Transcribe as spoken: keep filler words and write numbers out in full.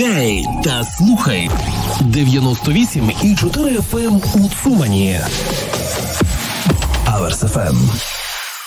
Гуляй та слухай. дев'яносто вісім і чотири еф ем у Цумані. Аверс еф ем.